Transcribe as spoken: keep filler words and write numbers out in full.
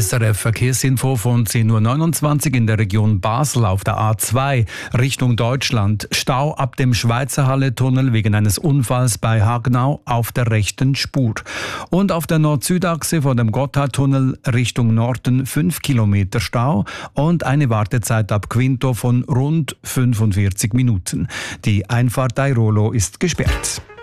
S R F Verkehrsinfo von zehn Uhr neunundzwanzig in der Region Basel auf der A zwei Richtung Deutschland. Stau ab dem Schweizer Halle-Tunnel wegen eines Unfalls bei Hagenau auf der rechten Spur. Und auf der Nord-Süd-Achse vor dem Gotthardtunnel Richtung Norden fünf Kilometer Stau und eine Wartezeit ab Quinto von rund fünfundvierzig Minuten. Die Einfahrt Airolo ist gesperrt.